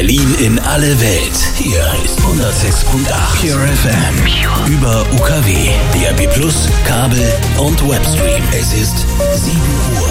Berlin in alle Welt. Hier ist 106.8 Pure FM. Über UKW, DAB+, Kabel und Webstream. Es ist 7 Uhr.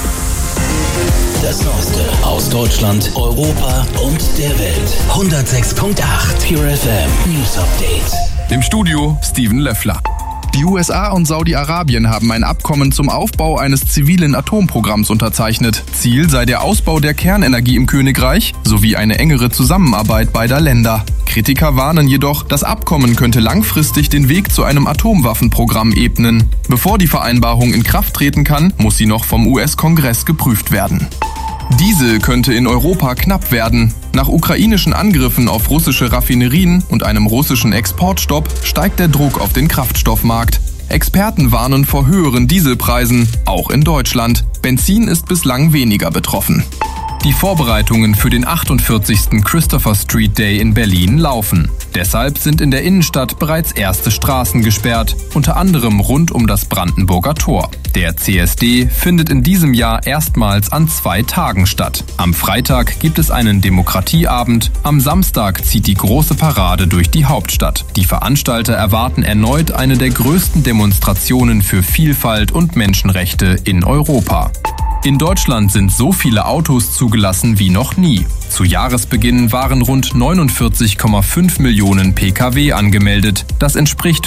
Das Neueste aus Deutschland, Europa und der Welt. 106.8 Pure FM News Update. Im Studio Steven Löffler. Die USA und Saudi-Arabien haben ein Abkommen zum Aufbau eines zivilen Atomprogramms unterzeichnet. Ziel sei der Ausbau der Kernenergie im Königreich sowie eine engere Zusammenarbeit beider Länder. Kritiker warnen jedoch, das Abkommen könnte langfristig den Weg zu einem Atomwaffenprogramm ebnen. Bevor die Vereinbarung in Kraft treten kann, muss sie noch vom US-Kongress geprüft werden. Diesel könnte in Europa knapp werden. Nach ukrainischen Angriffen auf russische Raffinerien und einem russischen Exportstopp steigt der Druck auf den Kraftstoffmarkt. Experten warnen vor höheren Dieselpreisen, auch in Deutschland. Benzin ist bislang weniger betroffen. Die Vorbereitungen für den 48. Christopher Street Day in Berlin laufen. Deshalb sind in der Innenstadt bereits erste Straßen gesperrt, unter anderem rund um das Brandenburger Tor. Der CSD findet in diesem Jahr erstmals an 2 Tagen statt. Am Freitag gibt es einen Demokratieabend, am Samstag zieht die große Parade durch die Hauptstadt. Die Veranstalter erwarten erneut eine der größten Demonstrationen für Vielfalt und Menschenrechte in Europa. In Deutschland sind so viele Autos zugelassen wie noch nie. Zu Jahresbeginn waren rund 49,5 Millionen Pkw angemeldet. Das entspricht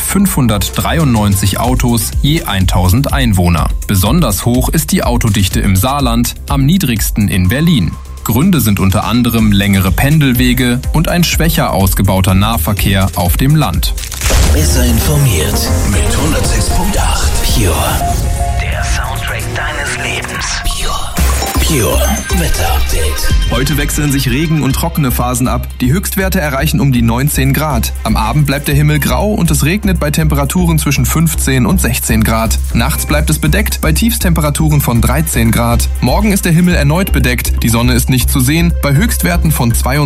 593 Autos je 1000 Einwohner. Besonders hoch ist die Autodichte im Saarland, am niedrigsten in Berlin. Gründe sind unter anderem längere Pendelwege und ein schwächer ausgebauter Nahverkehr auf dem Land. Besser informiert mit 106.8 Pure. Der Soundtrack deines Lebens. Pure Wetter Update. Heute wechseln sich Regen- und trockene Phasen ab. Die Höchstwerte erreichen um die 19 Grad. Am Abend bleibt der Himmel grau und es regnet bei Temperaturen zwischen 15 und 16 Grad. Nachts bleibt es bedeckt bei Tiefstemperaturen von 13 Grad. Morgen ist der Himmel erneut bedeckt. Die Sonne ist nicht zu sehen bei Höchstwerten von 22